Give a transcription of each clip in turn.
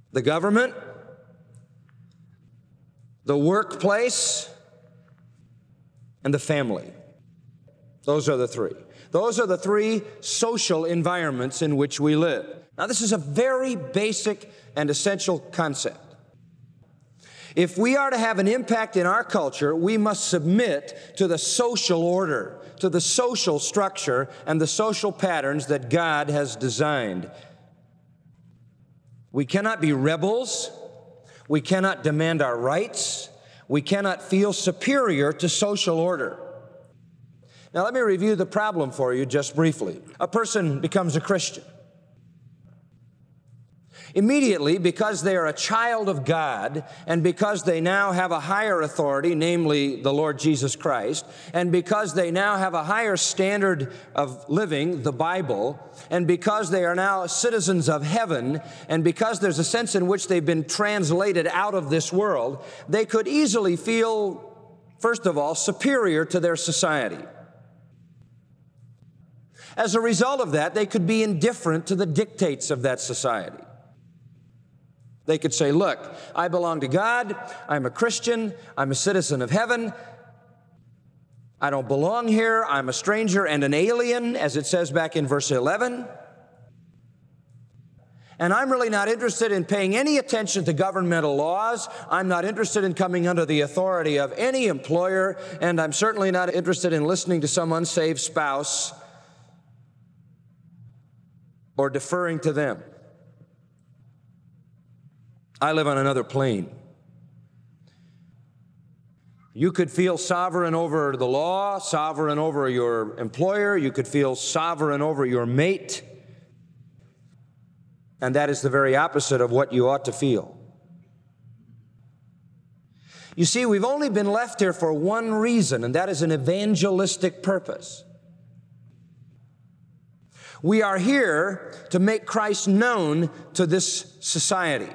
the government, the workplace, and the family. Those are the three. Those are the three social environments in which we live. Now, this is a very basic and essential concept. If we are to have an impact in our culture, we must submit to the social order, to the social structure, and the social patterns that God has designed. We cannot be rebels. We cannot demand our rights. We cannot feel superior to social order. Now, let me review the problem for you just briefly. A person becomes a Christian. Immediately, because they are a child of God, and because they now have a higher authority, namely the Lord Jesus Christ, and because they now have a higher standard of living, the Bible, and because they are now citizens of heaven, and because there's a sense in which they've been translated out of this world, they could easily feel, first of all, superior to their society. As a result of that, they could be indifferent to the dictates of that society. They could say, look, I belong to God, I'm a Christian, I'm a citizen of heaven, I don't belong here, I'm a stranger and an alien, as it says back in verse 11. And I'm really not interested in paying any attention to governmental laws. I'm not interested in coming under the authority of any employer, and I'm certainly not interested in listening to some unsaved spouse or deferring to them. I live on another plane. You could feel sovereign over the law, sovereign over your employer. You could feel sovereign over your mate. And that is the very opposite of what you ought to feel. You see, we've only been left here for one reason, and that is an evangelistic purpose. We are here to make Christ known to this society.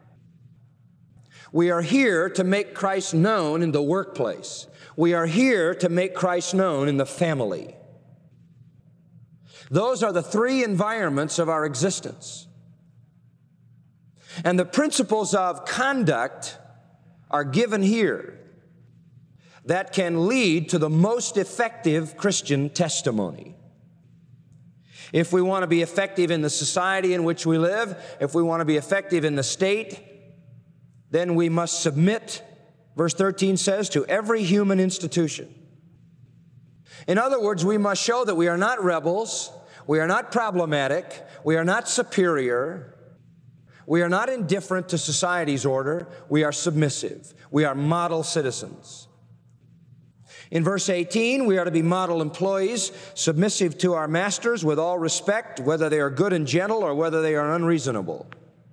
We are here to make Christ known in the workplace. We are here to make Christ known in the family. Those are the three environments of our existence. And the principles of conduct are given here that can lead to the most effective Christian testimony. If we want to be effective in the society in which we live, if we want to be effective in the state, then we must submit, verse 13 says, to every human institution. In other words, we must show that we are not rebels, we are not problematic, we are not superior, we are not indifferent to society's order, we are submissive, we are model citizens. In verse 18, we are to be model employees, submissive to our masters with all respect, whether they are good and gentle or whether they are unreasonable.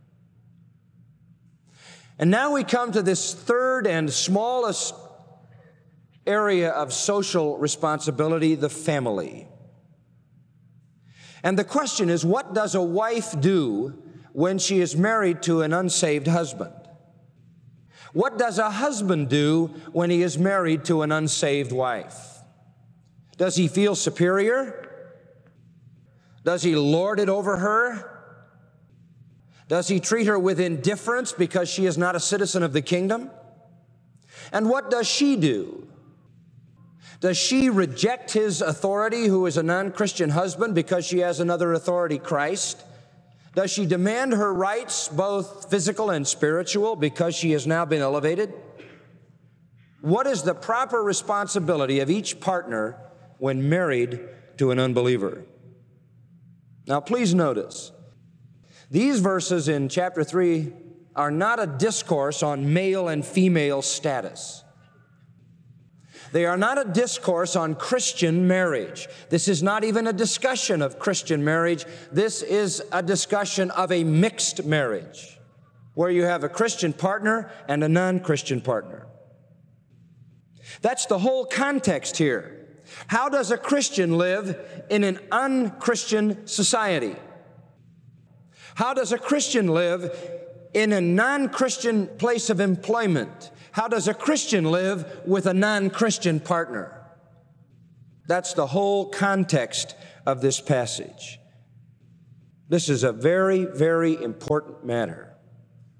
And now we come to this third and smallest area of social responsibility, the family. And the question is, what does a wife do when she is married to an unsaved husband? What does a husband do when he is married to an unsaved wife? Does he feel superior? Does he lord it over her? Does he treat her with indifference because she is not a citizen of the kingdom? And what does she do? Does she reject his authority, who is a non-Christian husband, because she has another authority, Christ? Does she demand her rights, both physical and spiritual, because she has now been elevated? What is the proper responsibility of each partner when married to an unbeliever? Now, please notice, these verses in chapter 3 are not a discourse on male and female status. They are not a discourse on Christian marriage. This is not even a discussion of Christian marriage. This is a discussion of a mixed marriage, where you have a Christian partner and a non-Christian partner. That's the whole context here. How does a Christian live in an unchristian society? How does a Christian live in a non-Christian place of employment? How does a Christian live with a non-Christian partner? That's the whole context of this passage. This is a very, very important matter.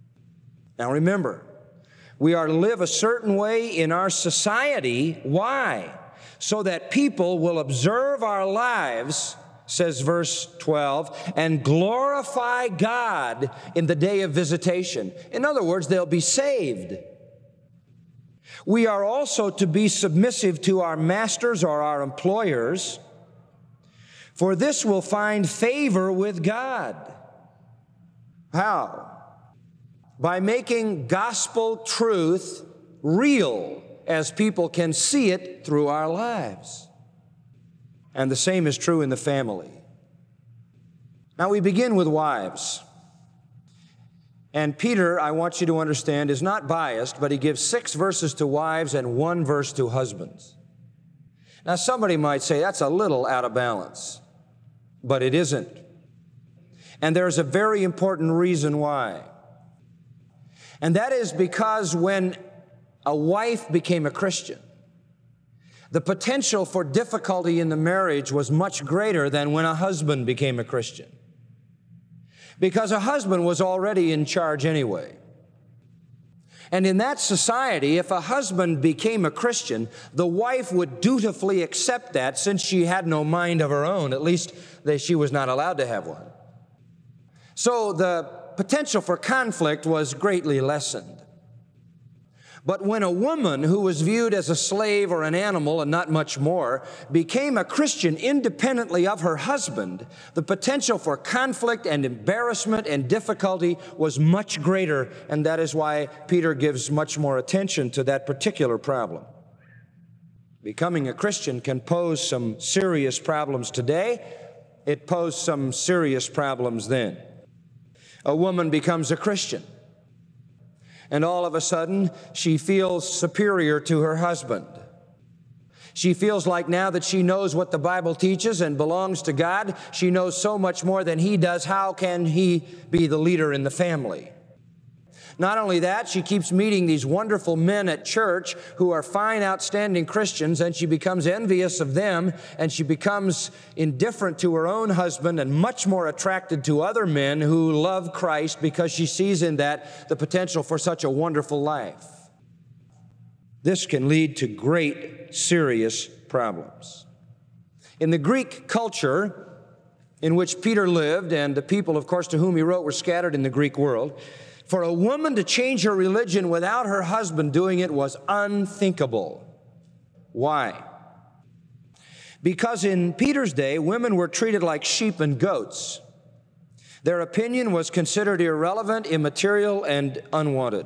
Now remember, we are to live a certain way in our society. Why? So that people will observe our lives, says verse 12, and glorify God in the day of visitation. In other words, they'll be saved. We are also to be submissive to our masters or our employers, for this will find favor with God. How? By making gospel truth real as people can see it through our lives. And the same is true in the family. Now we begin with wives. And Peter, I want you to understand, is not biased, but he gives 6 verses to wives and 1 verse to husbands. Now somebody might say that's a little out of balance, but it isn't. And there's a very important reason why. And that is because when a wife became a Christian, the potential for difficulty in the marriage was much greater than when a husband became a Christian. Because a husband was already in charge anyway. And in that society, if a husband became a Christian, the wife would dutifully accept that since she had no mind of her own. At least she was not allowed to have one. So the potential for conflict was greatly lessened. But when a woman who was viewed as a slave or an animal and not much more became a Christian independently of her husband, the potential for conflict and embarrassment and difficulty was much greater, and that is why Peter gives much more attention to that particular problem. Becoming a Christian can pose some serious problems today. It posed some serious problems then. A woman becomes a Christian, and all of a sudden, she feels superior to her husband. She feels like now that she knows what the Bible teaches and belongs to God, she knows so much more than he does. How can he be the leader in the family? Not only that, she keeps meeting these wonderful men at church who are fine, outstanding Christians, and she becomes envious of them, and she becomes indifferent to her own husband and much more attracted to other men who love Christ because she sees in that the potential for such a wonderful life. This can lead to great, serious problems. In the Greek culture in which Peter lived, and the people, of course, to whom he wrote were scattered in the Greek world, for a woman to change her religion without her husband doing it was unthinkable. Why? Because in Peter's day, women were treated like sheep and goats. Their opinion was considered irrelevant, immaterial, and unwanted.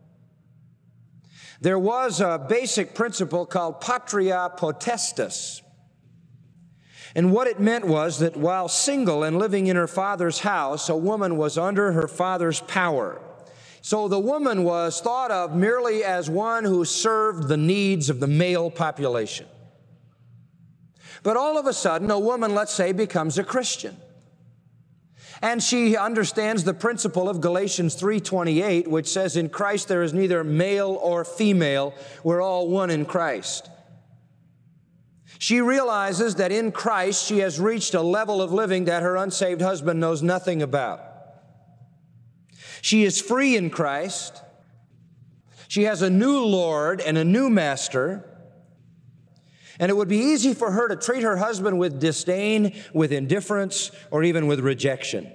There was a basic principle called patria potestas. And what it meant was that while single and living in her father's house, a woman was under her father's power. So the woman was thought of merely as one who served the needs of the male population. But all of a sudden, a woman, let's say, becomes a Christian. And she understands the principle of Galatians 3:28, which says, in Christ there is neither male or female, we're all one in Christ. She realizes that in Christ she has reached a level of living that her unsaved husband knows nothing about. She is free in Christ. She has a new Lord and a new master. And it would be easy for her to treat her husband with disdain, with indifference, or even with rejection.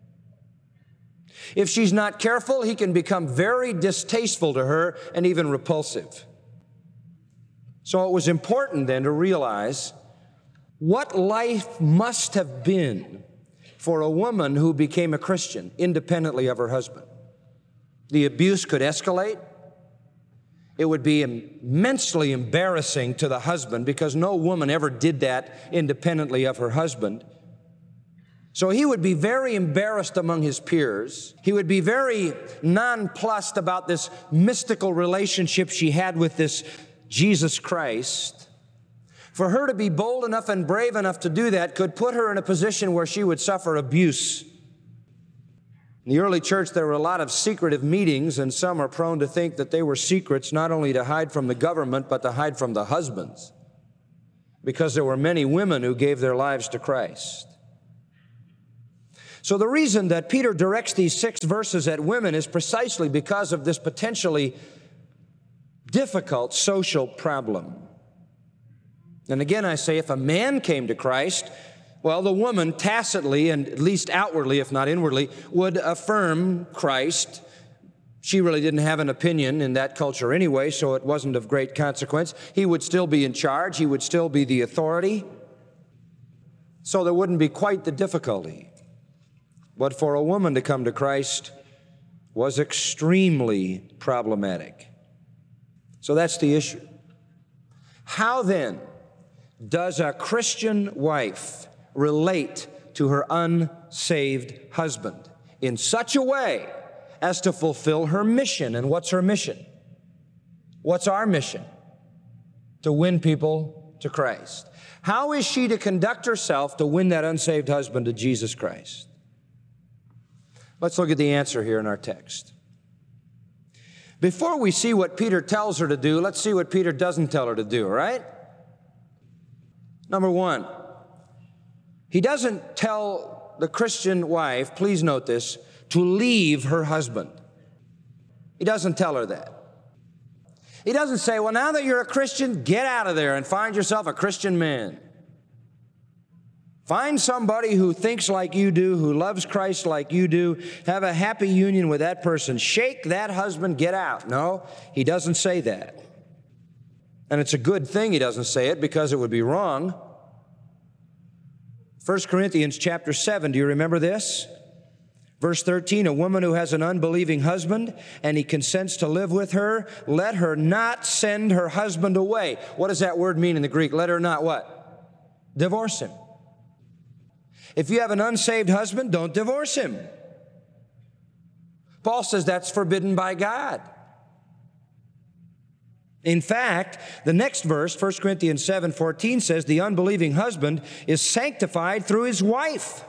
If she's not careful, he can become very distasteful to her and even repulsive. So it was important then to realize what life must have been for a woman who became a Christian independently of her husband. The abuse could escalate. It would be immensely embarrassing to the husband because no woman ever did that independently of her husband. So he would be very embarrassed among his peers. He would be very nonplussed about this mystical relationship she had with this Jesus Christ. For her to be bold enough and brave enough to do that could put her in a position where she would suffer abuse. In the early church, there were a lot of secretive meetings, and some are prone to think that they were secrets not only to hide from the government, but to hide from the husbands, because there were many women who gave their lives to Christ. So the reason that Peter directs these 6 verses at women is precisely because of this potentially difficult social problem. And again, I say, if a man came to Christ, well, the woman tacitly, and at least outwardly, if not inwardly, would affirm Christ. She really didn't have an opinion in that culture anyway, so it wasn't of great consequence. He would still be in charge. He would still be the authority. So there wouldn't be quite the difficulty. But for a woman to come to Christ was extremely problematic. So that's the issue. How then does a Christian wife relate to her unsaved husband in such a way as to fulfill her mission? And what's her mission? What's our mission? To win people to Christ. How is she to conduct herself to win that unsaved husband to Jesus Christ? Let's look at the answer here in our text. Before we see what Peter tells her to do, let's see what Peter doesn't tell her to do, all right? Number 1, he doesn't tell the Christian wife, please note this, to leave her husband. He doesn't tell her that. He doesn't say, well, now that you're a Christian, get out of there and find yourself a Christian man. Find somebody who thinks like you do, who loves Christ like you do. Have a happy union with that person. Shake that husband, get out. No, he doesn't say that. And it's a good thing he doesn't say it because it would be wrong. 1 Corinthians chapter 7, do you remember this? Verse 13, a woman who has an unbelieving husband and he consents to live with her, let her not send her husband away. What does that word mean in the Greek? Let her not what? Divorce him. If you have an unsaved husband, don't divorce him. Paul says that's forbidden by God. In fact, the next verse, 1 Corinthians 7:14 says the unbelieving husband is sanctified through his wife.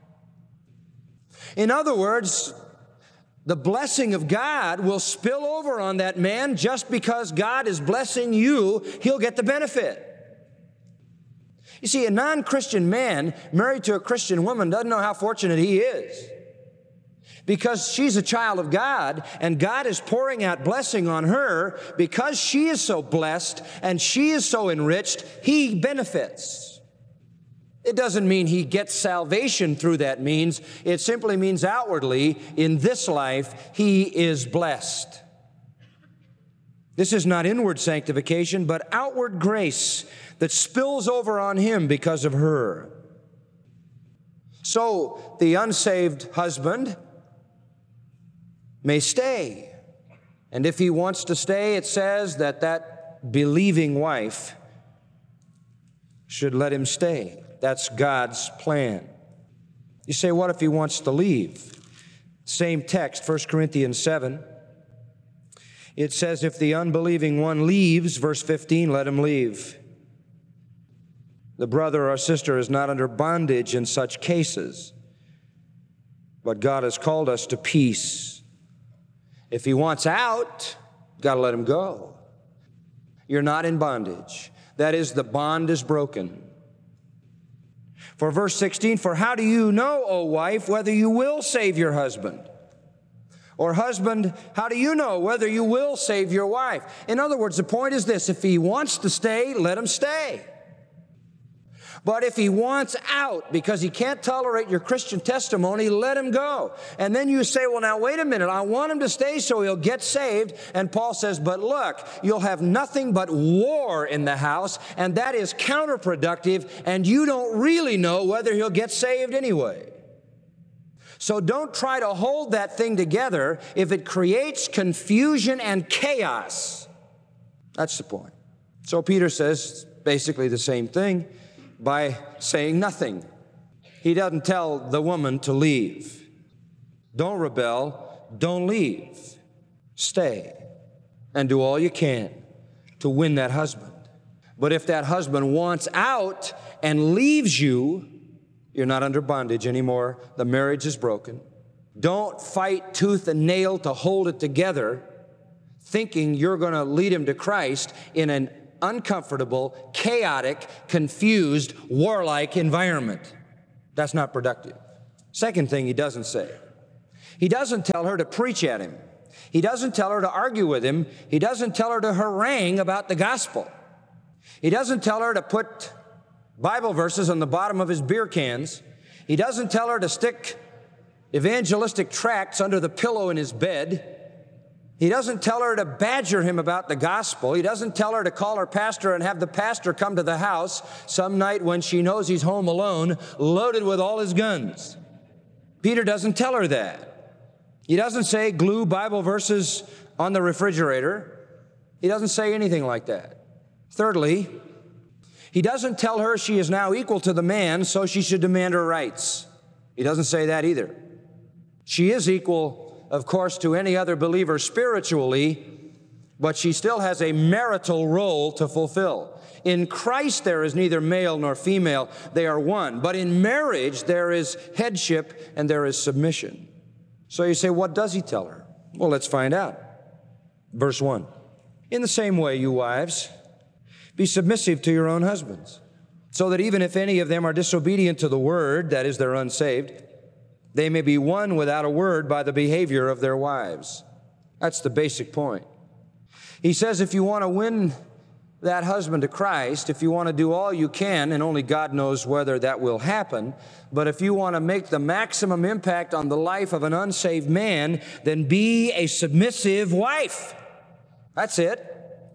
In other words, the blessing of God will spill over on that man just because God is blessing you, he'll get the benefit. You see, a non-Christian man married to a Christian woman doesn't know how fortunate he is. Because she's a child of God, and God is pouring out blessing on her, because she is so blessed and she is so enriched, he benefits. It doesn't mean he gets salvation through that means. It simply means outwardly, in this life, he is blessed. This is not inward sanctification, but outward grace that spills over on him because of her. So the unsaved husband may stay. And if he wants to stay, it says that that believing wife should let him stay. That's God's plan. You say, what if he wants to leave? Same text, 1 Corinthians 7. It says, if the unbelieving one leaves, verse 15, let him leave. The brother or sister is not under bondage in such cases, but God has called us to peace. If he wants out, you've got to let him go. You're not in bondage. That is, the bond is broken. For verse 16, for how do you know, O wife, whether you will save your husband? Or husband, how do you know whether you will save your wife? In other words, the point is this: if he wants to stay, let him stay. But if he wants out because he can't tolerate your Christian testimony, let him go. And then you say, well, now, wait a minute. I want him to stay so he'll get saved. And Paul says, but look, you'll have nothing but war in the house, and that is counterproductive, and you don't really know whether he'll get saved anyway. So don't try to hold that thing together if it creates confusion and chaos. That's the point. So Peter says basically the same thing by saying nothing. He doesn't tell the woman to leave. Don't rebel. Don't leave. Stay and do all you can to win that husband. But if that husband wants out and leaves you, you're not under bondage anymore. The marriage is broken. Don't fight tooth and nail to hold it together, thinking you're going to lead him to Christ in an uncomfortable, chaotic, confused, warlike environment. That's not productive. Second thing he doesn't say. He doesn't tell her to preach at him. He doesn't tell her to argue with him. He doesn't tell her to harangue about the gospel. He doesn't tell her to put Bible verses on the bottom of his beer cans. He doesn't tell her to stick evangelistic tracts under the pillow in his bed. He doesn't tell her to badger him about the gospel. He doesn't tell her to call her pastor and have the pastor come to the house some night when she knows he's home alone, loaded with all his guns. Peter doesn't tell her that. He doesn't say glue Bible verses on the refrigerator. He doesn't say anything like that. Thirdly, he doesn't tell her she is now equal to the man, so she should demand her rights. He doesn't say that either. She is equal, of course, to any other believer spiritually, but she still has a marital role to fulfill. In Christ there is neither male nor female, they are one. But in marriage there is headship and there is submission. So you say, what does he tell her? Well, let's find out. Verse 1. In the same way, you wives, be submissive to your own husbands, so that even if any of them are disobedient to the word, that is, they're unsaved, they may be won without a word by the behavior of their wives. That's the basic point. He says if you want to win that husband to Christ, if you want to do all you can, and only God knows whether that will happen, but if you want to make the maximum impact on the life of an unsaved man, then be a submissive wife. That's it.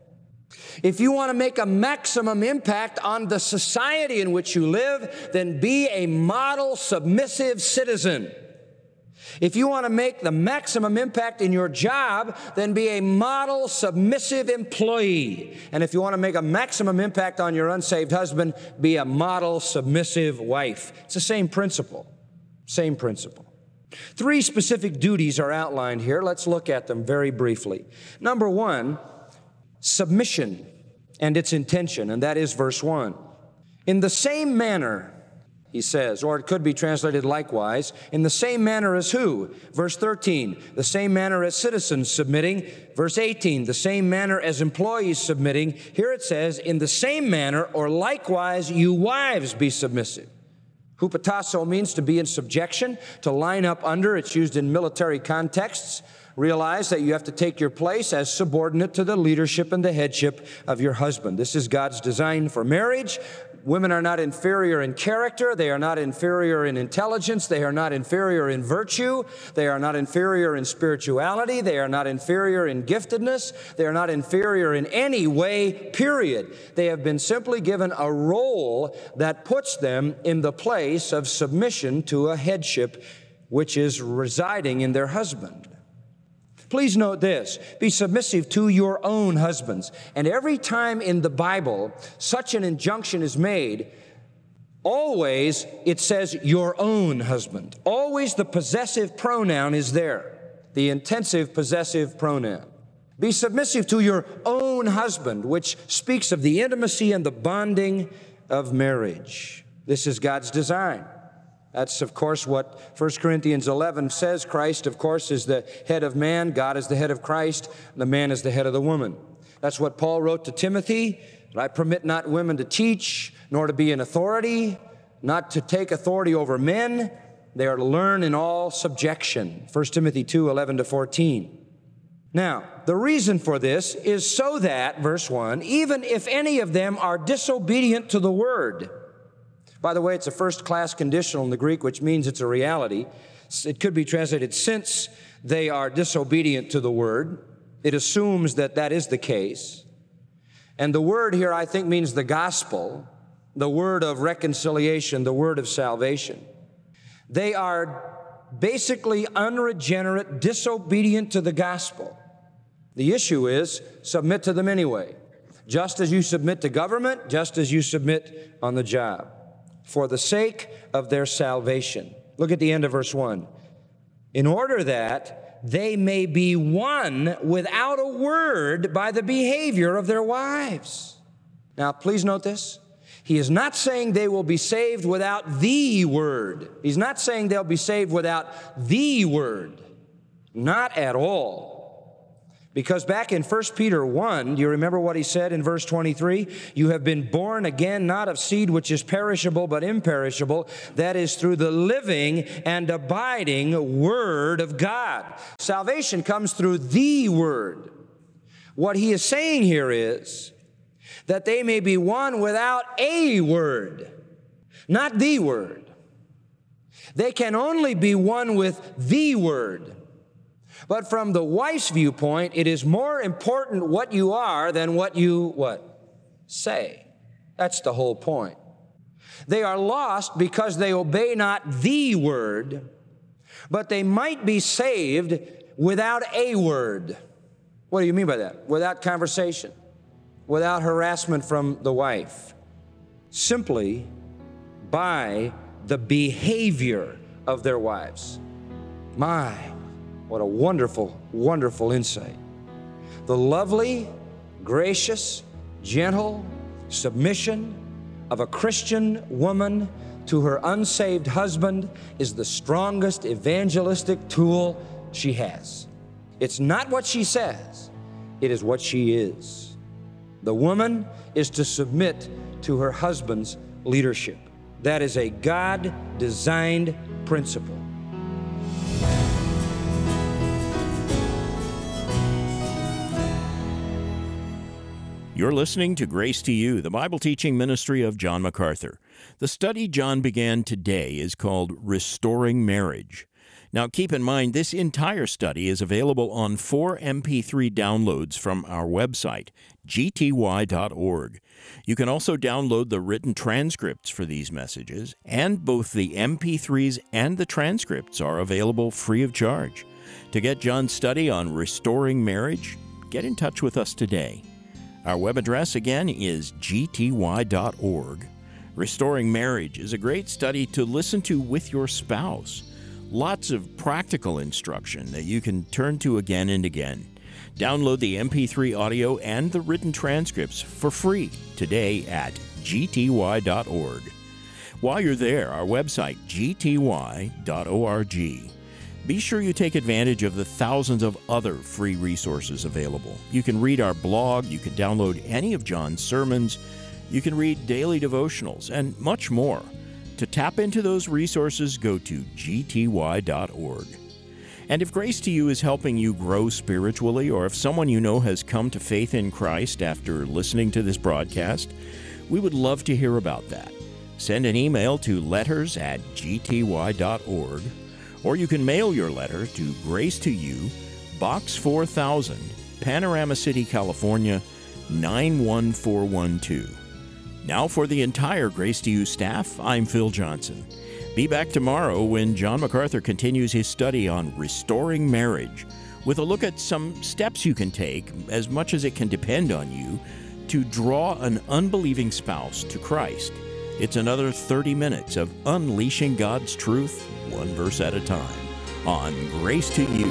If you want to make a maximum impact on the society in which you live, then be a model submissive citizen. If you want to make the maximum impact in your job, then be a model submissive employee. And if you want to make a maximum impact on your unsaved husband, be a model submissive wife. It's the same principle. Same principle. 3 specific duties are outlined here. Let's look at them very briefly. Number 1, submission and its intention, and that is verse 1. In the same manner, he says, or it could be translated likewise, in the same manner as who? Verse 13, the same manner as citizens submitting. Verse 18, the same manner as employees submitting. Here it says, in the same manner, or likewise, you wives be submissive. Hupotasso means to be in subjection, to line up under. It's used in military contexts. Realize that you have to take your place as subordinate to the leadership and the headship of your husband. This is God's design for marriage. Women are not inferior in character. They are not inferior in intelligence. They are not inferior in virtue. They are not inferior in spirituality. They are not inferior in giftedness. They are not inferior in any way, period. They have been simply given a role that puts them in the place of submission to a headship which is residing in their husband. Please note this, be submissive to your own husbands. And every time in the Bible such an injunction is made, always it says your own husband. Always the possessive pronoun is there, the intensive possessive pronoun. Be submissive to your own husband, which speaks of the intimacy and the bonding of marriage. This is God's design. That's, of course, what 1 Corinthians 11 says. Christ, of course, is the head of man. God is the head of Christ. The man is the head of the woman. That's what Paul wrote to Timothy. I permit not women to teach, nor to be in authority, not to take authority over men. They are to learn in all subjection. 1 Timothy 2, 11 to 14. Now, the reason for this is so that, verse 1, even if any of them are disobedient to the word. By the way, it's a first-class conditional in the Greek, which means it's a reality. It could be translated, since they are disobedient to the word. It assumes that that is the case. And the word here, I think, means the gospel, the word of reconciliation, the word of salvation. They are basically unregenerate, disobedient to the gospel. The issue is, submit to them anyway. Just as you submit to government, just as you submit on the job, for the sake of their salvation. Look at the end of verse 1. In order that they may be won without a word by the behavior of their wives. Now, please note this. He is not saying they will be saved without the word. He's not saying they'll be saved without the word. Not at all. Because back in 1 Peter 1, do you remember what he said in verse 23? You have been born again, not of seed which is perishable, but imperishable. That is through the living and abiding Word of God. Salvation comes through the Word. What he is saying here is that they may be one without a word, not the Word. They can only be one with the Word. But from the wife's viewpoint, it is more important what you are than what you, say. That's the whole point. They are lost because they obey not the Word, but they might be saved without a word. What do you mean by that? Without conversation, without harassment from the wife, simply by the behavior of their wives. My, what a wonderful, wonderful insight. The lovely, gracious, gentle submission of a Christian woman to her unsaved husband is the strongest evangelistic tool she has. It's not what she says, it is what she is. The woman is to submit to her husband's leadership. That is a God-designed principle. You're listening to Grace to You, the Bible teaching ministry of John MacArthur. The study John began today is called Restoring Marriage. Now, keep in mind, this entire study is available on 4 MP3 downloads from our website, gty.org. You can also download the written transcripts for these messages, and both the MP3s and the transcripts are available free of charge. To get John's study on restoring marriage, get in touch with us today. Our web address, again, is gty.org. Restoring Marriage is a great study to listen to with your spouse. Lots of practical instruction that you can turn to again and again. Download the MP3 audio and the written transcripts for free today at gty.org. While you're there, our website, gty.org. Be sure you take advantage of the thousands of other free resources available. You can read our blog, you can download any of John's sermons, you can read daily devotionals, and much more. To tap into those resources, go to gty.org. And if Grace to You is helping you grow spiritually, or if someone you know has come to faith in Christ after listening to this broadcast, we would love to hear about that. Send an email to letters@gty.org, or you can mail your letter to Grace to You, Box 4000, Panorama City, California, 91412. Now for the entire Grace to You staff, I'm Phil Johnson. Be back tomorrow when John MacArthur continues his study on restoring marriage, with a look at some steps you can take, as much as it can depend on you, to draw an unbelieving spouse to Christ. It's another 30 minutes of unleashing God's truth, one verse at a time, on Grace to You.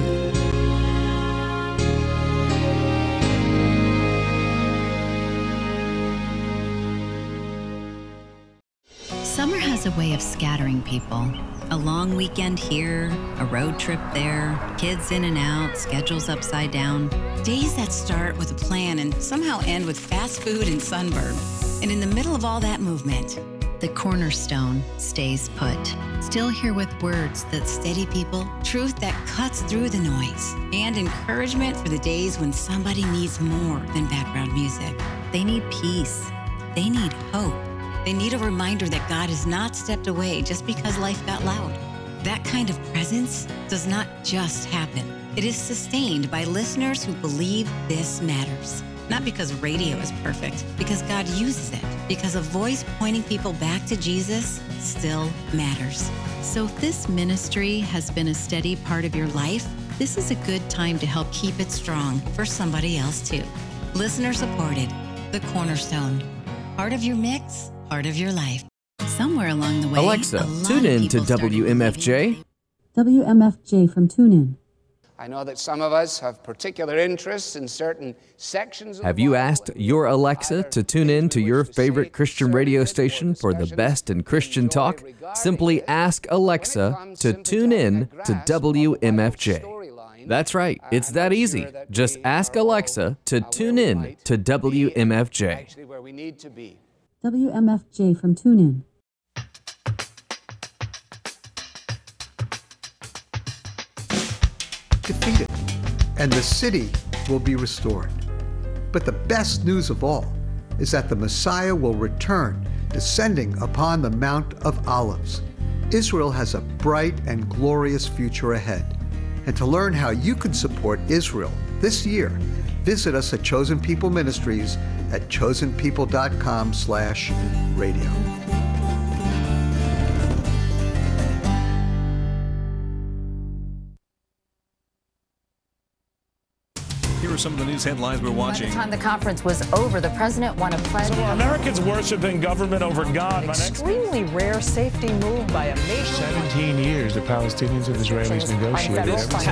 Summer has a way of scattering people. A long weekend here, a road trip there, kids in and out, schedules upside down. Days that start with a plan and somehow end with fast food and sunburn. And in the middle of all that movement, the Cornerstone stays put. Still here with words that steady people, truth that cuts through the noise, and encouragement for the days when somebody needs more than background music. They need peace. They need hope. They need a reminder that God has not stepped away just because life got loud. That kind of presence does not just happen. It is sustained by listeners who believe this matters. Not because radio is perfect, because God uses it, because a voice pointing people back to Jesus still matters. So if this ministry has been a steady part of your life, this is a good time to help keep it strong for somebody else too. Listener supported, The Cornerstone. Part of your mix, part of your life. Somewhere along the way, Alexa, tune in to WMFJ. WMFJ from TuneIn. I know that some of us have particular interests in certain sections of Have you asked your Alexa to tune in to your favorite Christian radio station for the best in Christian talk? Simply ask Alexa to tune in to WMFJ. That's right. It's that easy. Just ask Alexa to tune in to WMFJ. Actually, where we need to be. WMFJ from TuneIn. Defeated, and the city will be restored. But the best news of all is that the Messiah will return, descending upon the Mount of Olives. Israel has a bright and glorious future ahead. And to learn how you can support Israel this year, visit us at Chosen People Ministries at chosenpeople.com/radio. Here are some of the news headlines we're watching. By the time the conference was over, the president won a pledge. So Americans worshiping government over God. An extremely rare safety move by a nation. 17 years the Palestinians and Israelis negotiated.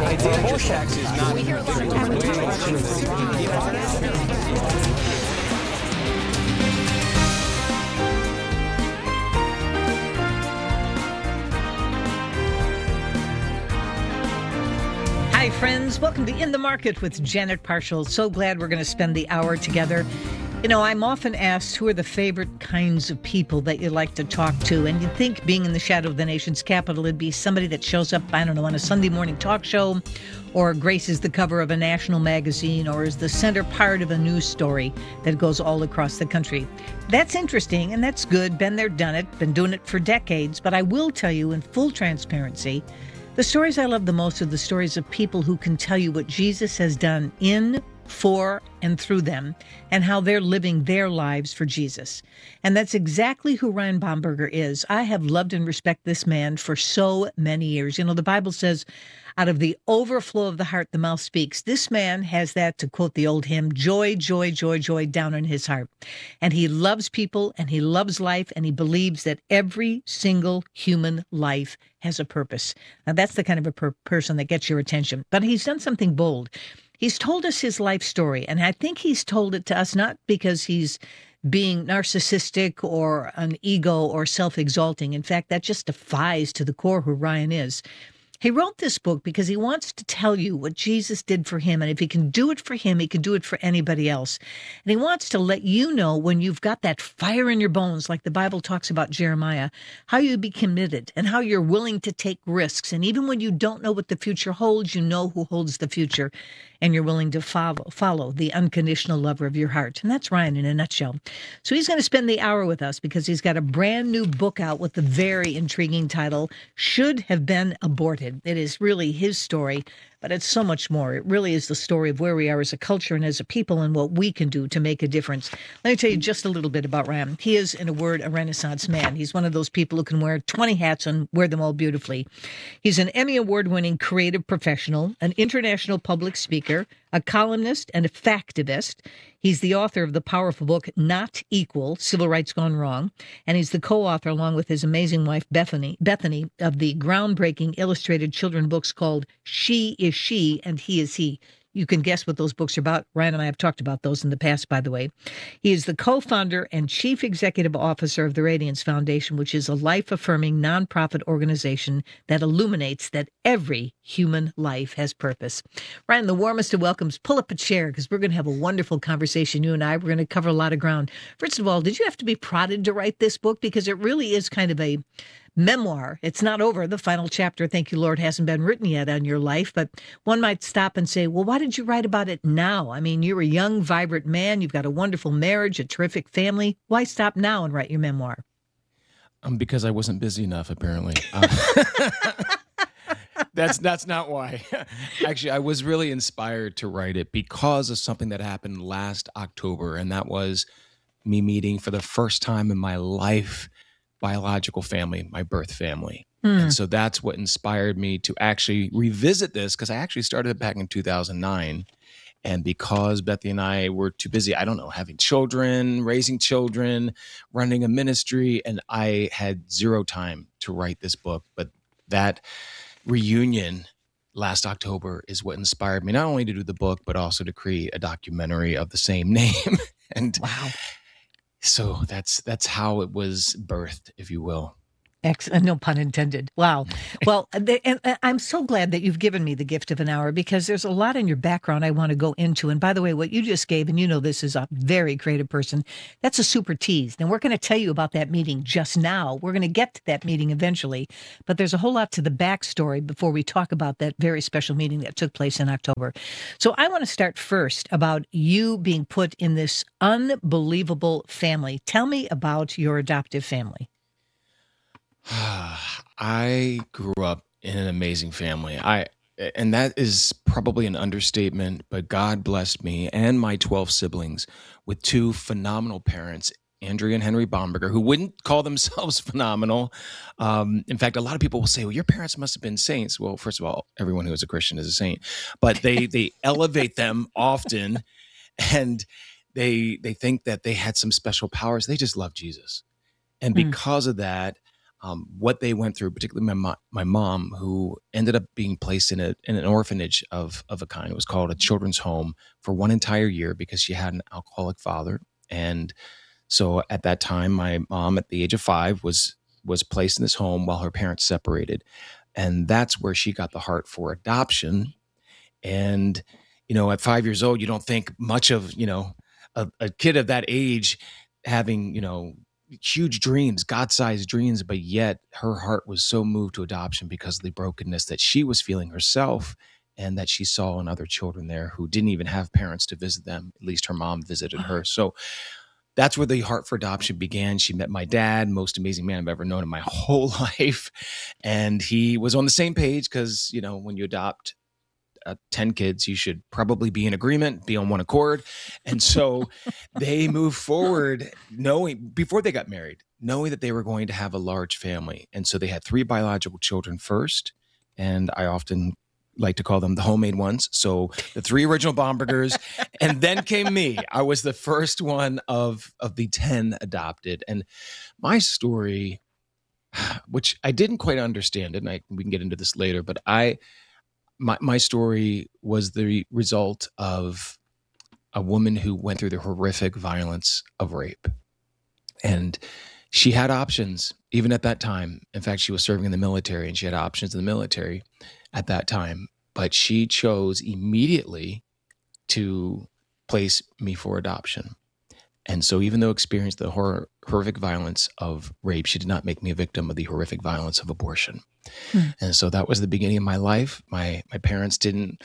Hi, friends. Welcome to In the Market with Janet Parshall. So glad we're going to spend the hour together. You know, I'm often asked who are the favorite kinds of people that you like to talk to. And you'd think being in the shadow of the nation's capital, it'd be somebody that shows up, I don't know, on a Sunday morning talk show, or graces the cover of a national magazine, or is the center part of a news story that goes all across the country. That's interesting, and that's good. Been there, done it, been doing it for decades. But I will tell you in full transparency, the stories I love the most are the stories of people who can tell you what Jesus has done in, for, and through them, and how they're living their lives for Jesus. And that's exactly who Ryan Bomberger is. I have loved and respect this man for so many years. You know, the Bible says, out of the overflow of the heart, the mouth speaks. This man has that, to quote the old hymn, joy, joy, joy, joy down in his heart. And he loves people, and he loves life, and he believes that every single human life has a purpose. Now, that's the kind of a person that gets your attention. But he's done something bold. He's told us his life story, and I think he's told it to us not because he's being narcissistic or an ego or self-exalting. In fact, that just defies to the core who Ryan is. He wrote this book because he wants to tell you what Jesus did for him. And if he can do it for him, he can do it for anybody else. And he wants to let you know when you've got that fire in your bones, like the Bible talks about Jeremiah, how you be committed and how you're willing to take risks. And even when you don't know what the future holds, you know who holds the future. And you're willing to follow the unconditional lover of your heart. And that's Ryan in a nutshell. So he's going to spend the hour with us because he's got a brand new book out with the very intriguing title, Should Have Been Aborted. It is really his story, but it's so much more. It really is the story of where we are as a culture and as a people and what we can do to make a difference. Let me tell you just a little bit about Ryan. He is, in a word, a Renaissance man. He's one of those people who can wear 20 hats and wear them all beautifully. He's an Emmy Award-winning creative professional, an international public speaker, a columnist, and a factivist. He's the author of the powerful book, Not Equal, Civil Rights Gone Wrong, and he's the co-author, along with his amazing wife, Bethany, of the groundbreaking illustrated children's books called She Is She and He Is He. You can guess what those books are about. Ryan and I have talked about those in the past, by the way. He is the co-founder and chief executive officer of the Radiance Foundation, which is a life-affirming nonprofit organization that illuminates that every human life has purpose. Ryan, the warmest of welcomes. Pull up a chair because we're going to have a wonderful conversation, you and I. We're going to cover a lot of ground. First of all, did you have to be prodded to write this book? Because it really is kind of a memoir. It's not over. The final chapter, thank you, Lord, hasn't been written yet on your life, but one might stop and say, well, why did you write about it now? I mean, you're a young, vibrant man. You've got a wonderful marriage, a terrific family. Why stop now and write your memoir? Because I wasn't busy enough, apparently. That's not why. Actually, I was really inspired to write it because of something that happened last October, and that was me meeting for the first time in my life biological family, my birth family. And so that's what inspired me to actually revisit this, because I actually started it back in 2009. And because Bethany and I were too busy, I don't know, having children, raising children, running a ministry, and I had zero time to write this book. But that reunion last October is what inspired me not only to do the book, but also to create a documentary of the same name. And wow. So that's how it was birthed, if you will. No pun intended. Wow. Well, and I'm so glad that you've given me the gift of an hour, because there's a lot in your background I want to go into. And by the way, what you just gave, and you know this is a very creative person, that's a super tease. And we're going to tell you about that meeting just now. We're going to get to that meeting eventually. But there's a whole lot to the backstory before we talk about that very special meeting that took place in October. So I want to start first about you being put in this unbelievable family. Tell me about your adoptive family. I grew up in an amazing family. And that is probably an understatement, but God blessed me and my 12 siblings with two phenomenal parents, Andrea and Henry Bomberger, who wouldn't call themselves phenomenal. In fact, a lot of people will say, well, your parents must have been saints. Well, first of all, everyone who is a Christian is a saint, but they elevate them often, and they think that they had some special powers. They just love Jesus. And because of that, what they went through, particularly my mom, who ended up being placed in an orphanage of a kind. It was called a children's home for one entire year because she had an alcoholic father. And so at that time, my mom, at the age of 5, was placed in this home while her parents separated. And that's where she got the heart for adoption. And, at 5 years old, you don't think much of, a kid of that age having, huge dreams, God-sized dreams, but yet her heart was so moved to adoption because of the brokenness that she was feeling herself and that she saw in other children there who didn't even have parents to visit them. At least her mom visited her. So that's where the heart for adoption began. She met my dad, most amazing man I've ever known in my whole life. And he was on the same page because, when you adopt 10 kids, you should probably be in agreement, be on one accord. And so they moved forward before they got married, knowing that they were going to have a large family. And so they had 3 biological children first. And I often like to call them the homemade ones. So the 3 original Bombergers, and then came me. I was the first one of the 10 adopted. And my story, which I didn't quite understand, and we can get into this later, but my story was the result of a woman who went through the horrific violence of rape. And she had options even at that time. In fact, she was serving in the military, and she had options in the military at that time. But she chose immediately to place me for adoption. And so even though I experienced the horrific violence of rape, she did not make me a victim of the horrific violence of abortion. And so that was the beginning of my life. My parents didn't,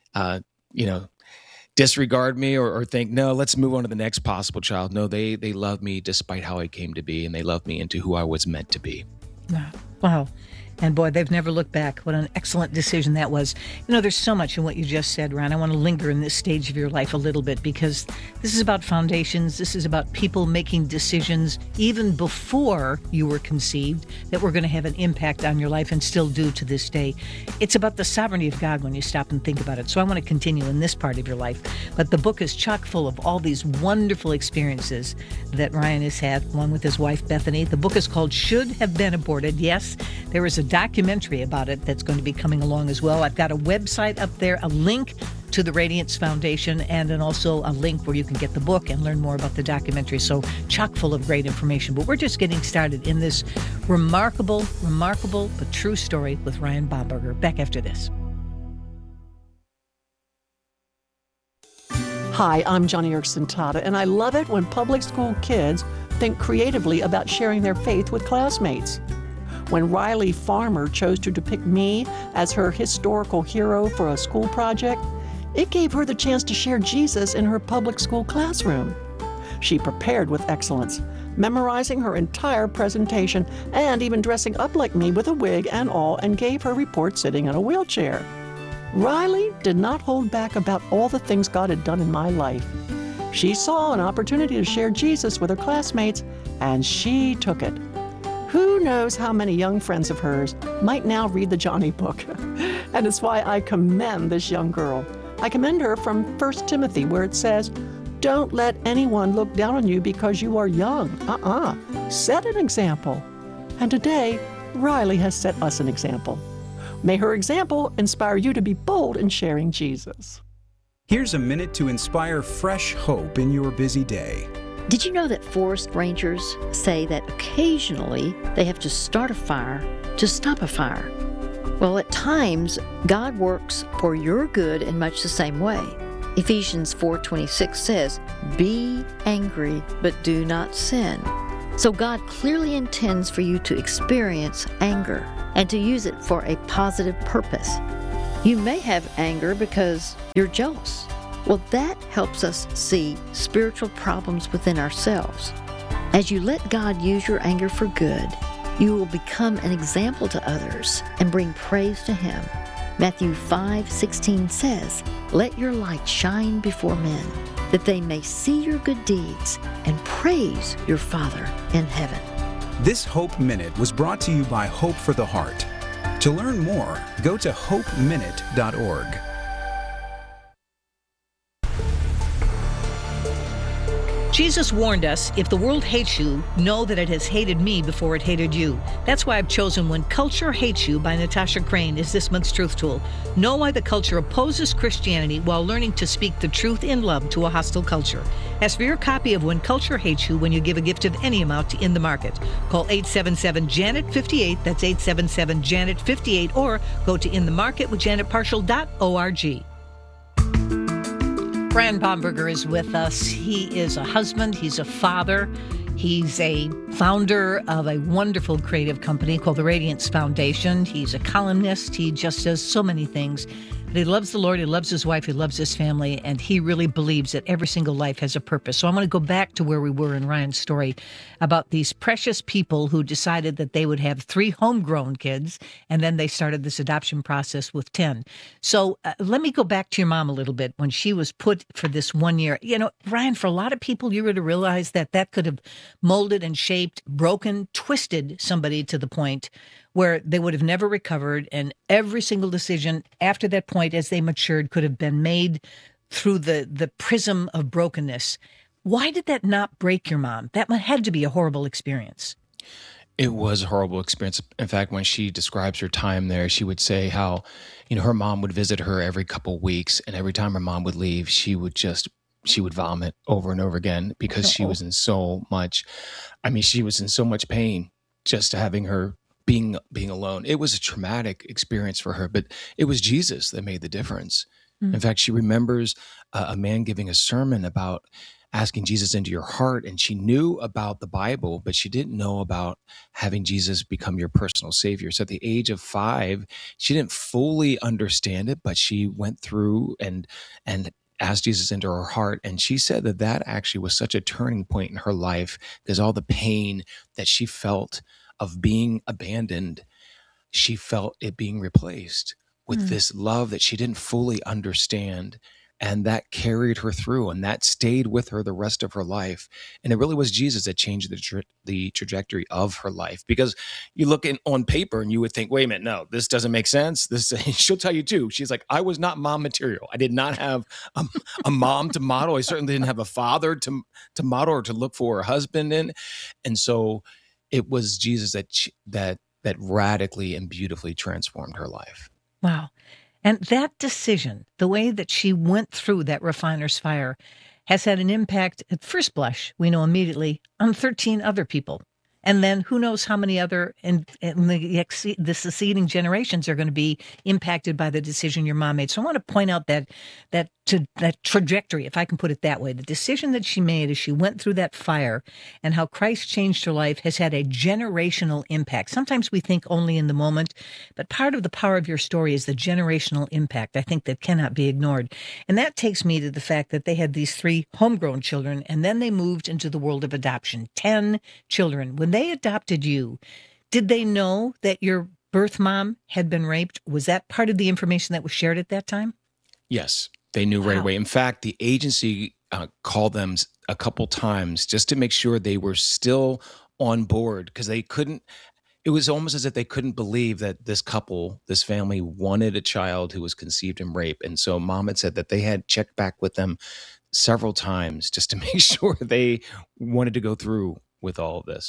disregard me or think, no, let's move on to the next possible child. No, they loved me despite how I came to be, and they loved me into who I was meant to be. Wow. And boy, they've never looked back. What an excellent decision that was. There's so much in what you just said, Ron. I want to linger in this stage of your life a little bit, because this is about foundations. This is about people making decisions even before you were conceived that were going to have an impact on your life and still do to this day. It's about the sovereignty of God when you stop and think about it. So I want to continue in this part of your life. But the book is chock full of all these wonderful experiences that Ryan has had, along with his wife, Bethany. The book is called Should Have Been Aborted. Yes, there is a documentary about it that's going to be coming along as well. I've got a website up there, a link to the Radiance Foundation, and then also a link where you can get the book and learn more about the documentary. So chock full of great information. But we're just getting started in this remarkable but true story with Ryan Bomberger. Back after this. Hi, I'm Johnny Erickson Tata, and I love it when public school kids think creatively about sharing their faith with classmates. When Riley Farmer chose to depict me as her historical hero for a school project, it gave her the chance to share Jesus in her public school classroom. She prepared with excellence, memorizing her entire presentation and even dressing up like me with a wig and all, and gave her report sitting in a wheelchair. Riley did not hold back about all the things God had done in my life. She saw an opportunity to share Jesus with her classmates, and she took it. Who knows how many young friends of hers might now read the Johnny book. And it's why I commend this young girl. I commend her from 1 Timothy, where it says, "Don't let anyone look down on you because you are young. Set an example." And today, Riley has set us an example. May her example inspire you to be bold in sharing Jesus. Here's a minute to inspire fresh hope in your busy day. Did you know that forest rangers say that occasionally they have to start a fire to stop a fire? Well, at times, God works for your good in much the same way. Ephesians 4:26 says, "Be angry, but do not sin." So God clearly intends for you to experience anger and to use it for a positive purpose. You may have anger because you're jealous. Well, that helps us see spiritual problems within ourselves. As you let God use your anger for good, you will become an example to others and bring praise to Him. Matthew 5:16 says, "Let your light shine before men, that they may see your good deeds and praise your Father in heaven." This Hope Minute was brought to you by Hope for the Heart. To learn more, go to hopeminute.org. Jesus warned us, if the world hates you, know that it has hated me before it hated you. That's why I've chosen When Culture Hates You by Natasha Crane as this month's truth tool. Know why the culture opposes Christianity while learning to speak the truth in love to a hostile culture. Ask for your copy of When Culture Hates You when you give a gift of any amount to In the Market. Call 877-JANET-58, that's 877-JANET-58, or go to inthemarketwithjanetparshall.org. Brian Bomberger is with us. He is a husband. He's a father. He's a founder of a wonderful creative company called the Radiance Foundation. He's a columnist. He just does so many things. But he loves the Lord. He loves his wife. He loves his family. And he really believes that every single life has a purpose. So I'm going to go back to where we were in Ryan's story about these precious people who decided that they would have 3 homegrown kids. And then they started this adoption process with 10. So let me go back to your mom a little bit when she was put for this 1 year. You know, Ryan, for a lot of people, you were to realize that that could have molded and shaped, broken, twisted somebody to the point where they would have never recovered, and every single decision after that point as they matured could have been made through the prism of brokenness. Why did that not break your mom? That had to be a horrible experience. It was a horrible experience. In fact, when she describes her time there, she would say how, her mom would visit her every couple weeks, and every time her mom would leave, she would vomit over and over again because she was in so much pain just having her being alone. It was a traumatic experience for her, but it was Jesus that made the difference. In fact, she remembers a man giving a sermon about asking Jesus into your heart, and she knew about the Bible, but she didn't know about having Jesus become your personal savior. So at the age of 5, she didn't fully understand it, but she went through and asked Jesus into her heart. And she said that actually was such a turning point in her life because all the pain that she felt of being abandoned, she felt it being replaced with this love that she didn't fully understand. And that carried her through, and that stayed with her the rest of her life. And it really was Jesus that changed the trajectory of her life. Because you look on paper and you would think, wait a minute, no, this doesn't make sense. She'll tell you too. She's like, I was not mom material. I did not have a mom to model. I certainly didn't have a father to model or to look for a husband in. And so it was Jesus that radically and beautifully transformed her life. Wow. And that decision, the way that she went through that refiner's fire, has had an impact at first blush, we know immediately, on 13 other people. And then who knows how many other and the succeeding generations are going to be impacted by the decision your mom made. So I want to point out that trajectory, if I can put it that way, the decision that she made as she went through that fire and how Christ changed her life has had a generational impact. Sometimes we think only in the moment, but part of the power of your story is the generational impact. I think that cannot be ignored. And that takes me to the fact that they had these 3 homegrown children, and then they moved into the world of adoption, 10 children. When they adopted you, did they know that your birth mom had been raped? Was that part of the information that was shared at that time? Yes, they knew right away. In fact, the agency called them a couple times just to make sure they were still on board because they couldn't. It was almost as if they couldn't believe that this couple, this family, wanted a child who was conceived in rape. And so mom had said that they had checked back with them several times just to make sure they wanted to go through with all of this.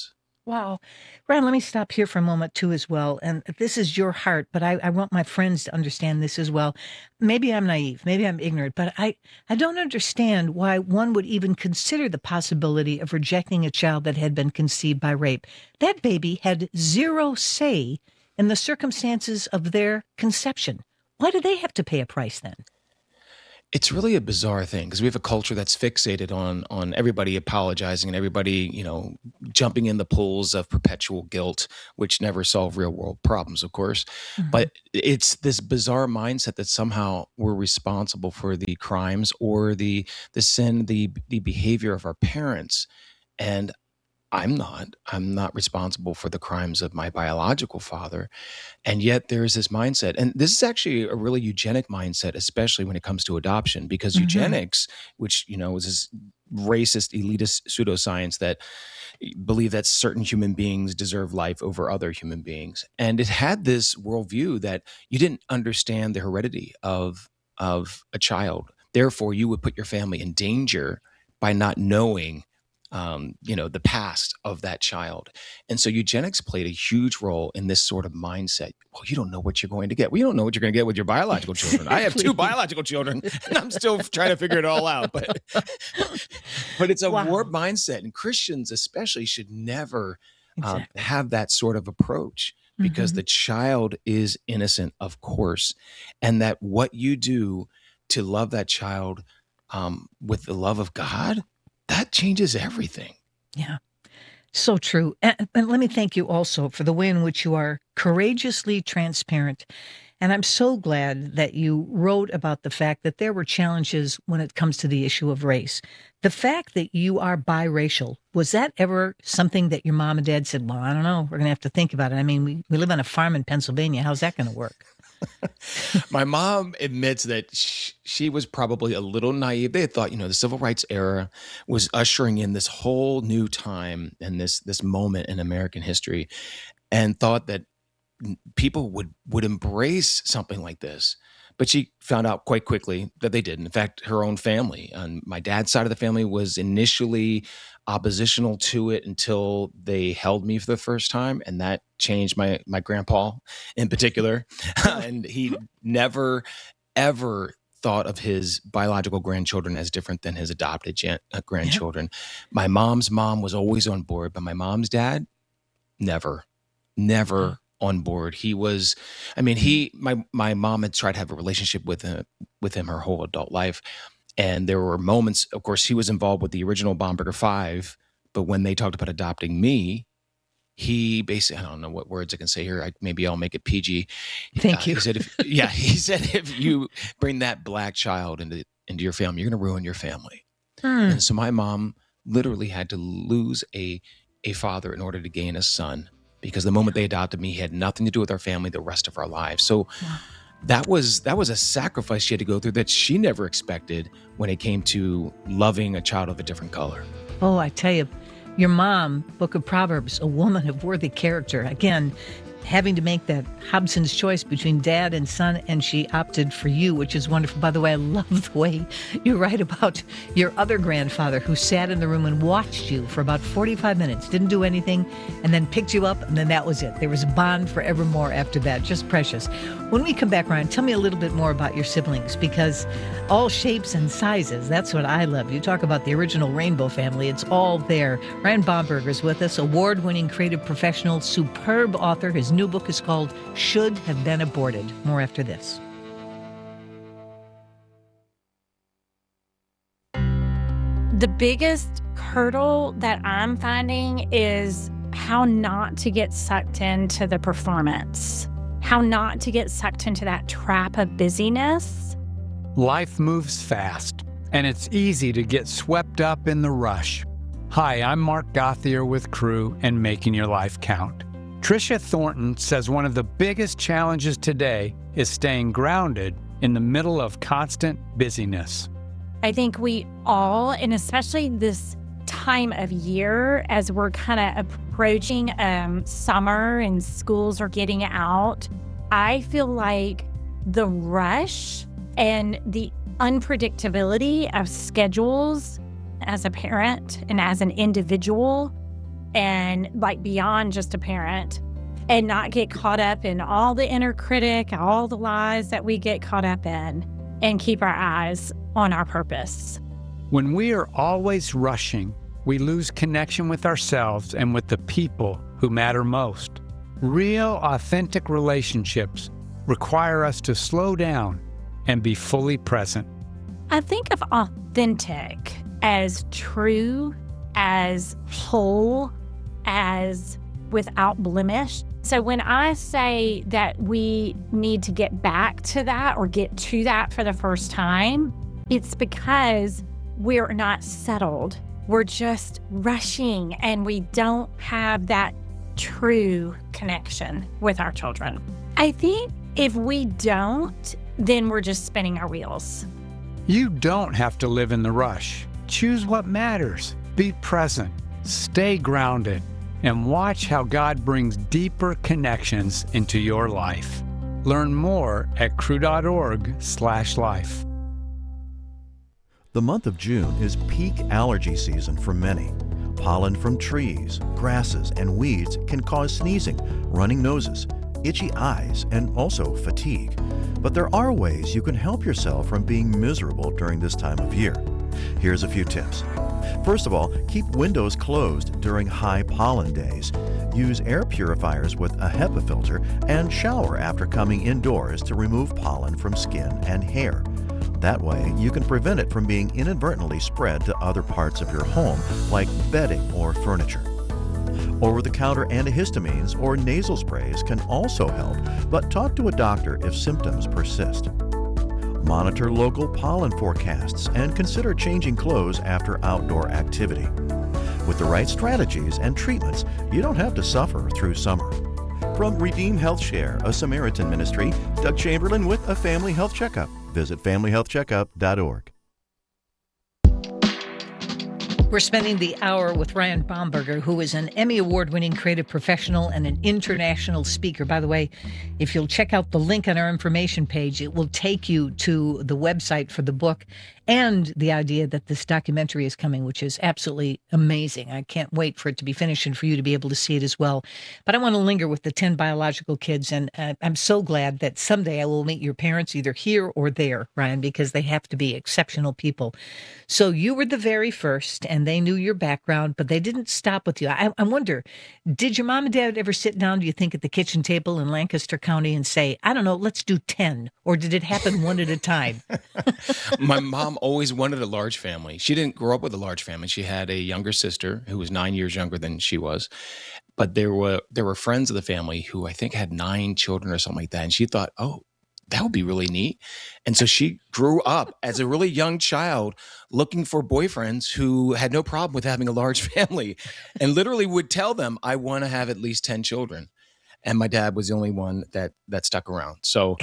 Wow. Ron, let me stop here for a moment too as well. And this is your heart, but I want my friends to understand this as well. Maybe I'm naive, maybe I'm ignorant, but I don't understand why one would even consider the possibility of rejecting a child that had been conceived by rape. That baby had zero say in the circumstances of their conception. Why do they have to pay a price then? It's really a bizarre thing because we have a culture that's fixated on everybody apologizing and everybody, jumping in the pools of perpetual guilt, which never solve real world problems, of course. Mm-hmm. But it's this bizarre mindset that somehow we're responsible for the crimes or the sin, the behavior of our parents. And I'm not responsible for the crimes of my biological father. And yet there is this mindset. And this is actually a really eugenic mindset, especially when it comes to adoption, because eugenics, which, is this racist, elitist pseudoscience that believe that certain human beings deserve life over other human beings. And it had this worldview that you didn't understand the heredity of a child. Therefore, you would put your family in danger by not knowing the past of that child. And so eugenics played a huge role in this sort of mindset. Well, you don't know what you're going to get. Well, you don't know what you're going to get with your biological children. I have 2 biological children, and I'm still trying to figure it all out. But it's a warped mindset. And Christians especially should never have that sort of approach because the child is innocent, of course. And that what you do to love that child with the love of God, that changes everything. Yeah, so true. And let me thank you also for the way in which you are courageously transparent. And I'm so glad that you wrote about the fact that there were challenges when it comes to the issue of race. The fact that you are biracial, was that ever something that your mom and dad said, well, I don't know, we're going to have to think about it? I mean, we live on a farm in Pennsylvania. How's that going to work? My mom admits that she was probably a little naive. They had thought, the civil rights era was ushering in this whole new time and this moment in American history, and thought that people would embrace something like this. But she found out quite quickly that they didn't. In fact, her own family, on my dad's side of the family, was initially oppositional to it until they held me for the first time. And that changed my grandpa in particular. And he never, ever thought of his biological grandchildren as different than his adopted grandchildren. Yeah. My mom's mom was always on board, but my mom's dad, never on board. He was, my mom had tried to have a relationship with him her whole adult life. And there were moments, of course, he was involved with the original Bomberger 5, but when they talked about adopting me, he basically, I don't know what words I can say here. Maybe I'll make it PG. Thank you. He said, if you bring that black child into your family, you're going to ruin your family. And so my mom literally had to lose a father in order to gain a son, because the moment they adopted me, he had nothing to do with our family the rest of our lives. So that was a sacrifice she had to go through that she never expected when it came to loving a child of a different color. Oh, I tell you, your mom, Book of Proverbs, a woman of worthy character. Again, having to make that Hobson's choice between dad and son, and she opted for you, which is wonderful. By the way, I love the way you write about your other grandfather who sat in the room and watched you for about 45 minutes, didn't do anything, and then picked you up, and then that was it. There was a bond forevermore after that. Just precious. When we come back, Ryan, tell me a little bit more about your siblings, because all shapes and sizes, that's what I love. You talk about the original Rainbow family. It's all there. Ryan Bomberger is with us, award-winning creative professional, superb author. His new book is called Should Have Been Aborted. More after this. The biggest hurdle that I'm finding is how not to get sucked into the performance, how not to get sucked into that trap of busyness. Life moves fast, and it's easy to get swept up in the rush. Hi, I'm Mark Gothier with Crew and Making Your Life Count. Tricia Thornton says one of the biggest challenges today is staying grounded in the middle of constant busyness. I think we all, and especially this time of year, as we're kind of approaching summer and schools are getting out, I feel like the rush and the unpredictability of schedules as a parent and as an individual and like beyond just a parent, and not get caught up in all the inner critic, all the lies that we get caught up in, and keep our eyes on our purpose. When we are always rushing, we lose connection with ourselves and with the people who matter most. Real, authentic relationships require us to slow down and be fully present. I think of authentic as true, as whole, as without blemish. So when I say that we need to get back to that or get to that for the first time, it's because we're not settled. We're just rushing and we don't have that true connection with our children. I think if we don't, then we're just spinning our wheels. You don't have to live in the rush. Choose what matters. Be present. Stay grounded. And watch how God brings deeper connections into your life. Learn more at cru.org/life. The month of June is peak allergy season for many. Pollen from trees, grasses, and weeds can cause sneezing, running noses, itchy eyes, and also fatigue. But there are ways you can help yourself from being miserable during this time of year. Here's a few tips. First of all, keep windows closed during high pollen days. Use air purifiers with a HEPA filter and shower after coming indoors to remove pollen from skin and hair. That way, you can prevent it from being inadvertently spread to other parts of your home, like bedding or furniture. Over-the-counter antihistamines or nasal sprays can also help, but talk to a doctor if symptoms persist. Monitor local pollen forecasts and consider changing clothes after outdoor activity. With the right strategies and treatments, you don't have to suffer through summer. From Redeem Health Share, a Samaritan ministry, Doug Chamberlain with a Family Health Checkup. Visit familyhealthcheckup.org. We're spending the hour with Ryan Baumberger, who is an Emmy Award-winning creative professional and an international speaker. By the way, if you'll check out the link on our information page, it will take you to the website for the book and the idea that this documentary is coming, which is absolutely amazing. I can't wait for it to be finished and for you to be able to see it as well. But I want to linger with the 10 biological kids, and I'm so glad that someday I will meet your parents either here or there, Ryan, because they have to be exceptional people. So you were the very first, and they knew your background, but they didn't stop with you. I wonder, did your mom and dad ever sit down, do you think, at the kitchen table in Lancaster County and say, I don't know, let's do 10, or did it happen one at a time? My mom always wanted a large family. She didn't grow up with a large family. She had a younger sister who was 9 years younger than she was. But there were friends of the family who I think had 9 children or something like that. And she thought, oh, that would be really neat. And so she grew up as a really young child looking for boyfriends who had no problem with having a large family and literally would tell them, I want to have at least 10 children. And my dad was the only one that stuck around. So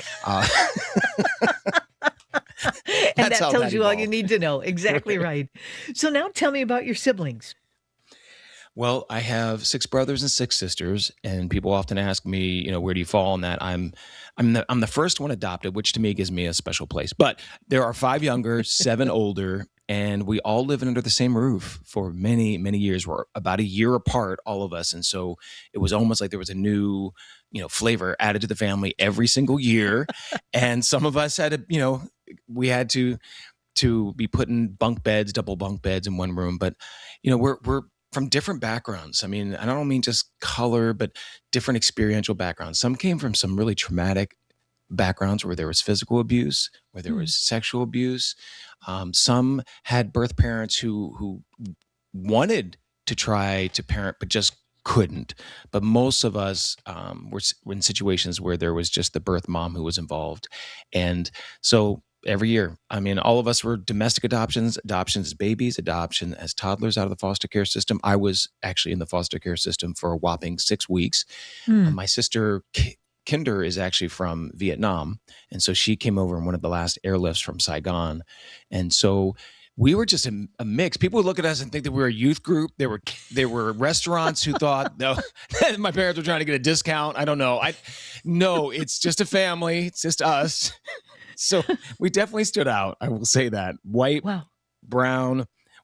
and that tells you all you need to know. Exactly right. So now tell me about your siblings. Well, I have 6 brothers and 6 sisters, and people often ask me, where do you fall on that? I'm the first one adopted, which to me gives me a special place. But there are 5 younger, 7 older, and we all live under the same roof for many, many years. We're about a year apart, all of us, and so it was almost like there was a new, flavor added to the family every single year. And some of us had we had to be put in double bunk beds in one room. But, we're from different backgrounds. I mean, I don't mean just color, but different experiential backgrounds. Some came from some really traumatic backgrounds where there was physical abuse, where there was sexual abuse. Some had birth parents who wanted to try to parent, but just couldn't. But most of us were in situations where there was just the birth mom who was involved. And so every year, all of us were domestic adoptions as babies, adoption as toddlers out of the foster care system. I was actually in the foster care system for a whopping 6 weeks. My sister Kinder is actually from Vietnam. And so she came over in one of the last airlifts from Saigon. And so we were just a mix. People would look at us and think that we were a youth group. There were restaurants who thought, no, my parents were trying to get a discount. I don't know. No, it's just a family. It's just us. So we definitely stood out. I will say that. White, brown,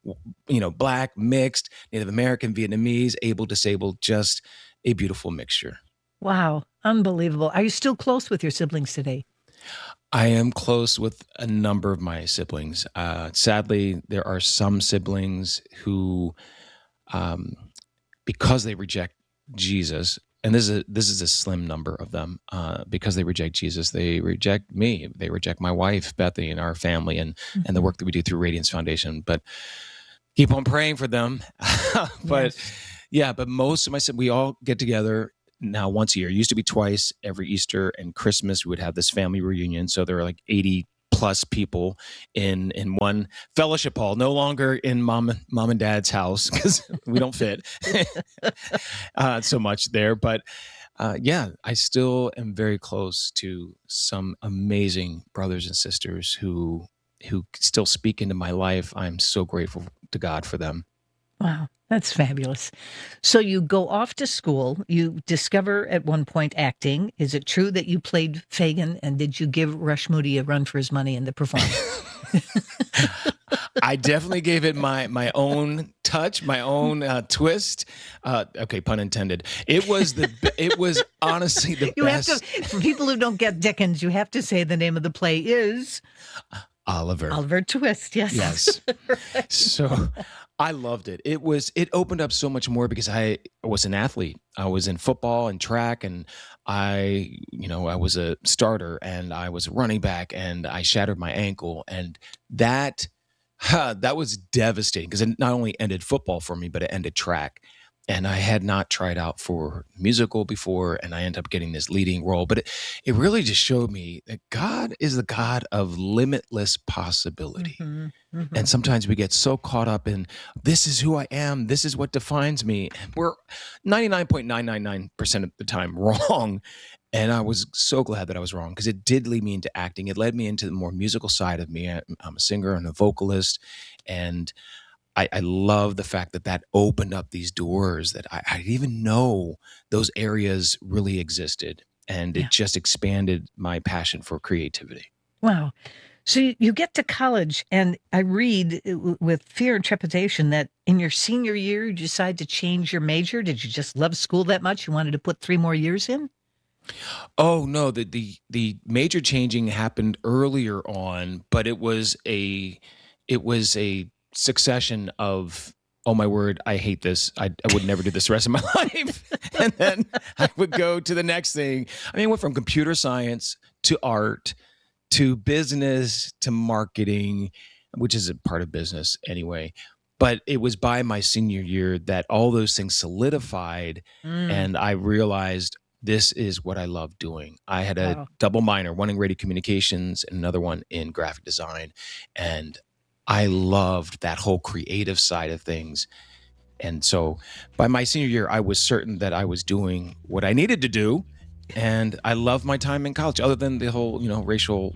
Black, mixed, Native American, Vietnamese, able, disabled, just a beautiful mixture. Wow. Unbelievable. Are you still close with your siblings today? I am close with a number of my siblings. Sadly, there are some siblings who, because they reject Jesus, and this is a slim number of them, because they reject Jesus, they reject me. They reject my wife, Bethany, and our family, and the work that we do through Radiance Foundation. But keep on praying for them. But most of my siblings, we all get together now once a year. It used to be twice. Every Easter and Christmas, we would have this family reunion. So there are like 80 plus people in one fellowship hall, no longer in mom and dad's house, because we don't fit so much there. But I still am very close to some amazing brothers and sisters who still speak into my life. I'm so grateful to God for them. Wow, that's fabulous. So you go off to school, you discover at one point acting. Is it true that you played Fagin, and did you give Rush Moody a run for his money in the performance? I definitely gave it my own touch, my own twist. Okay, pun intended. It was honestly the best. Have to, for people who don't get Dickens, you have to say the name of the play is Oliver Twist. Yes. Yes. Right. So I loved it. It opened up so much more because I was an athlete. I was in football and track, and I was a starter, and I was a running back, and I shattered my ankle, and that was devastating because it not only ended football for me, but it ended track. And I had not tried out for musical before, and I ended up getting this leading role. But it really just showed me that God is the God of limitless possibility. Mm-hmm, mm-hmm. And sometimes we get so caught up in, this is who I am, this is what defines me. We're 99.999% of the time wrong. And I was so glad that I was wrong, because it did lead me into acting. It led me into the more musical side of me. I'm a singer and a vocalist, and I love the fact that opened up these doors that I didn't even know those areas really existed. And it just expanded my passion for creativity. Wow. So you get to college, and I read with fear and trepidation that in your senior year, you decide to change your major. Did you just love school that much? You wanted to put 3 more years in? Oh, no. The major changing happened earlier on, but it was a succession of, oh my word, I hate this. I would never do this the rest of my life. And then I would go to the next thing. I mean, I went from computer science to art to business to marketing, which is a part of business anyway. But it was by my senior year that all those things solidified, and I realized this is what I love doing. I had a double minor, one in radio communications and another one in graphic design. And I loved that whole creative side of things. And so by my senior year, I was certain that I was doing what I needed to do. And I loved my time in college, other than the whole, racial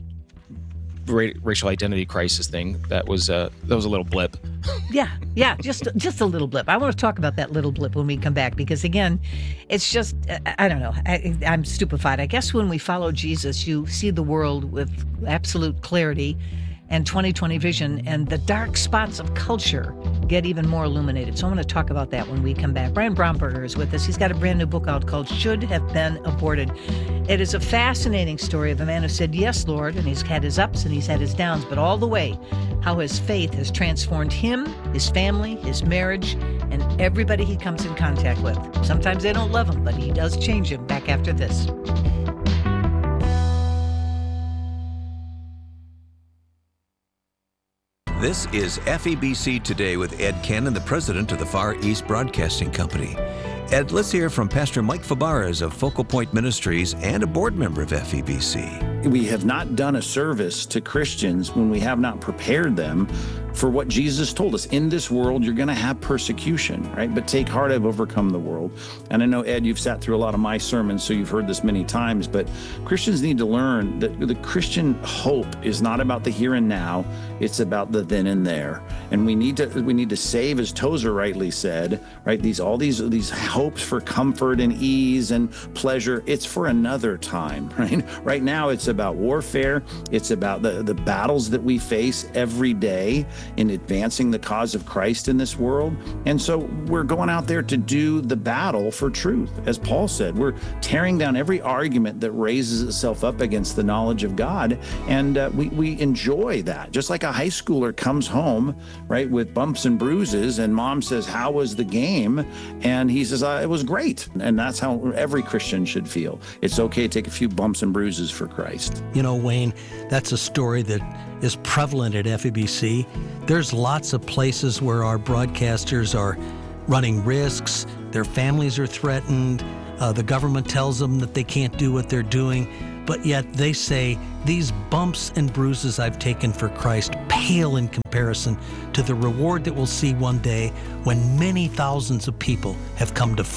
identity crisis thing. That was a little blip. Yeah, just a little blip. I want to talk about that little blip when we come back, because again, it's just, I don't know, I'm stupefied. I guess when we follow Jesus, you see the world with absolute clarity and 20/20 vision, and the dark spots of culture get even more illuminated. So I want to talk about that when we come back. Brian Bromberger is with us. He's got a brand new book out called Should Have Been Aborted. It is a fascinating story of a man who said, yes, Lord, and he's had his ups and he's had his downs, but all the way, how his faith has transformed him, his family, his marriage, and everybody he comes in contact with. Sometimes they don't love him, but he does change him. Back after this. This is FEBC Today with Ed Cannon, the president of the Far East Broadcasting Company. Ed, let's hear from Pastor Mike Fabarez of Focal Point Ministries and a board member of FEBC. We have not done a service to Christians when we have not prepared them for what Jesus told us. In this world, you're going to have persecution, right? But take heart, I've overcome the world. And I know, Ed, you've sat through a lot of my sermons, so you've heard this many times, but Christians need to learn that the Christian hope is not about the here and now, it's about the then and there. And we need to save, as Tozer rightly said, right? These hopes for comfort and ease and pleasure. It's for another time, right? Right now, it's about warfare. It's about the battles that we face every day in advancing the cause of Christ in this world. And so we're going out there to do the battle for truth. As Paul said, we're tearing down every argument that raises itself up against the knowledge of God. And we enjoy that. Just like a high schooler comes home, right, with bumps and bruises, and mom says, "How was the game?" And he says, "It was great." And that's how every Christian should feel. It's okay to take a few bumps and bruises for Christ. You know, Wayne, that's a story that is prevalent at FEBC. There's lots of places where our broadcasters are running risks, their families are threatened, the government tells them that they can't do what they're doing, but yet they say, these bumps and bruises I've taken for Christ pale in comparison to the reward that we'll see one day when many thousands of people have come to